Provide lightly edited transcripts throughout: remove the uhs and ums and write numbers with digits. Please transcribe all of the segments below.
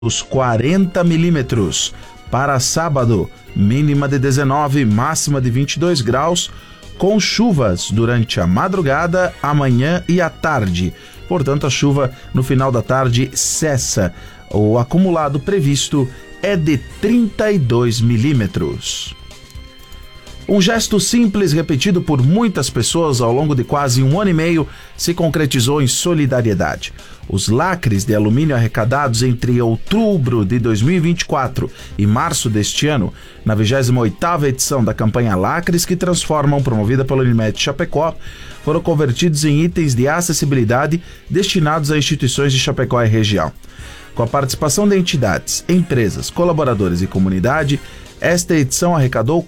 os 40 milímetros. Para sábado, mínima de 19, máxima de 22 graus, com chuvas durante a madrugada, amanhã e à tarde. Portanto, a chuva no final da tarde cessa. O acumulado previsto é de 32 milímetros. Um gesto simples repetido por muitas pessoas ao longo de quase um ano e meio se concretizou em solidariedade. Os lacres de alumínio arrecadados entre outubro de 2024 e março deste ano, na 28ª edição da campanha Lacres que Transformam, promovida pela Unimed Chapecó, foram convertidos em itens de acessibilidade destinados a instituições de Chapecó e região. Com a participação de entidades, empresas, colaboradores e comunidade, esta edição arrecadou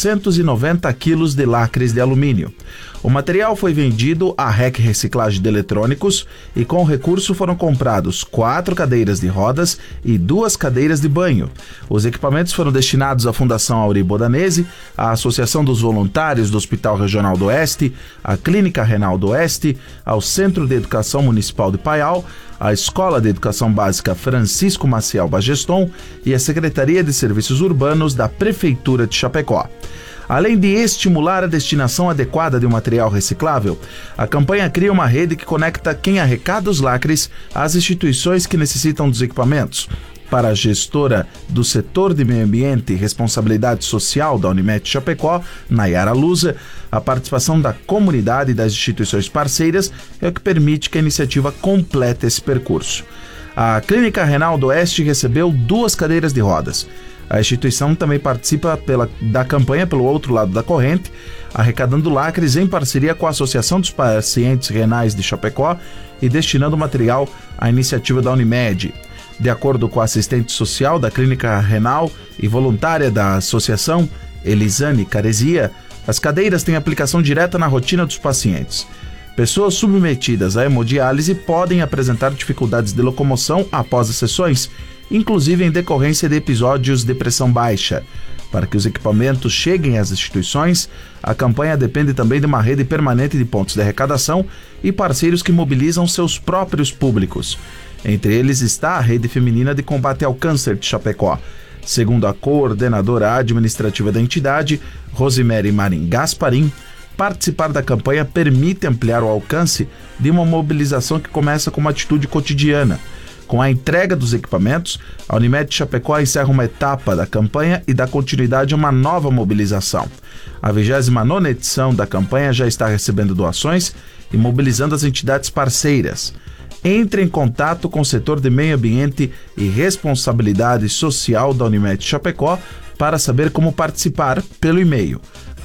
490 quilos de lacres de alumínio. O material foi vendido à REC Reciclagem de Eletrônicos e com o recurso foram comprados 4 cadeiras de rodas e 2 cadeiras de banho. Os equipamentos foram destinados à Fundação Auri Bodanese, à Associação dos Voluntários do Hospital Regional do Oeste, à Clínica Renal do Oeste, ao Centro de Educação Municipal de Paial, à Escola de Educação Básica Francisco Maciel Bageston e à Secretaria de Serviços Urbanos da Prefeitura de Chapecó. Além de estimular a destinação adequada de um material reciclável, a campanha cria uma rede que conecta quem arrecada os lacres às instituições que necessitam dos equipamentos. Para a gestora do setor de meio ambiente e responsabilidade social da Unimed Chapecó, Nayara Luza, a participação da comunidade e das instituições parceiras é o que permite que a iniciativa complete esse percurso. A Clínica Renal do Oeste recebeu 2 cadeiras de rodas. A instituição também participa da campanha pelo outro lado da corrente, arrecadando lacres em parceria com a Associação dos Pacientes Renais de Chapecó e destinando material à iniciativa da Unimed. De acordo com a assistente social da Clínica Renal e voluntária da associação, Elisane Caresia, as cadeiras têm aplicação direta na rotina dos pacientes. Pessoas submetidas à hemodiálise podem apresentar dificuldades de locomoção após as sessões, inclusive em decorrência de episódios de pressão baixa. Para que os equipamentos cheguem às instituições, a campanha depende também de uma rede permanente de pontos de arrecadação e parceiros que mobilizam seus próprios públicos. Entre eles está a Rede Feminina de Combate ao Câncer de Chapecó. Segundo a coordenadora administrativa da entidade, Rosemary Marim Gasparim, participar da campanha permite ampliar o alcance de uma mobilização que começa com uma atitude cotidiana. Com a entrega dos equipamentos, a Unimed Chapecó encerra uma etapa da campanha e dá continuidade a uma nova mobilização. A 29ª edição da campanha já está recebendo doações e mobilizando as entidades parceiras. Entre em contato com o setor de meio ambiente e responsabilidade social da Unimed Chapecó para saber como participar pelo e-mail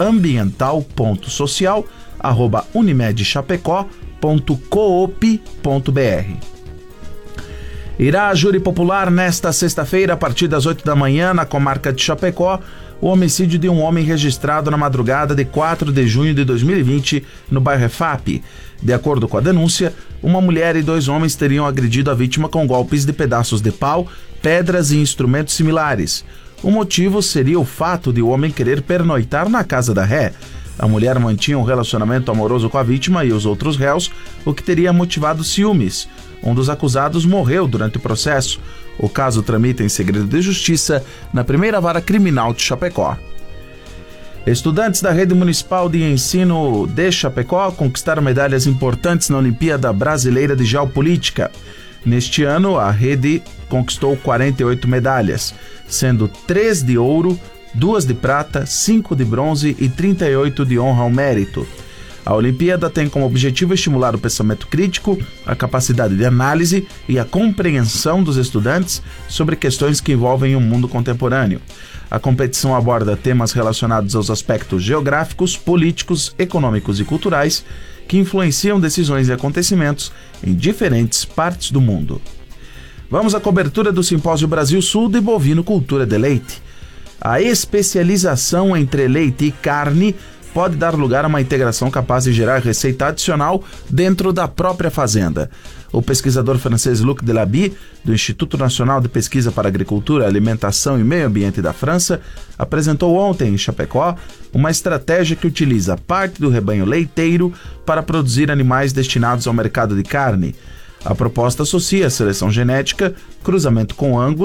ambiental.social@unimedchapecó.coop.br. Irá a júri popular nesta sexta-feira, a partir das 8 da manhã, na comarca de Chapecó, o homicídio de um homem registrado na madrugada de 4 de junho de 2020 no bairro EFAP. De acordo com a denúncia, uma mulher e 2 homens teriam agredido a vítima com golpes de pedaços de pau, pedras e instrumentos similares. O motivo seria o fato de o homem querer pernoitar na casa da ré. A mulher mantinha um relacionamento amoroso com a vítima e os outros réus, o que teria motivado ciúmes. Um dos acusados morreu durante o processo. O caso tramita em segredo de justiça na primeira vara criminal de Chapecó. Estudantes da Rede Municipal de Ensino de Chapecó conquistaram medalhas importantes na Olimpíada Brasileira de Geopolítica. Neste ano, a rede conquistou 48 medalhas, sendo 3 de ouro, 2 de prata, 5 de bronze e 38 de honra ao mérito. A Olimpíada tem como objetivo estimular o pensamento crítico, a capacidade de análise e a compreensão dos estudantes sobre questões que envolvem o mundo contemporâneo. A competição aborda temas relacionados aos aspectos geográficos, políticos, econômicos e culturais que influenciam decisões e acontecimentos em diferentes partes do mundo. Vamos à cobertura do Simpósio Brasil Sul de Bovino Cultura de Leite. A especialização entre leite e carne pode dar lugar a uma integração capaz de gerar receita adicional dentro da própria fazenda. O pesquisador francês Luc Delaby, do Instituto Nacional de Pesquisa para Agricultura, Alimentação e Meio Ambiente da França, apresentou ontem em Chapecó uma estratégia que utiliza parte do rebanho leiteiro para produzir animais destinados ao mercado de carne. A proposta associa seleção genética, cruzamento com ângulo